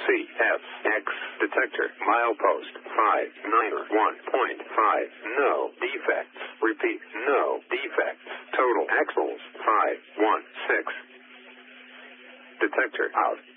CFX detector milepost 591.5. No defects. Repeat, no defects. Total axles 516. Detector out.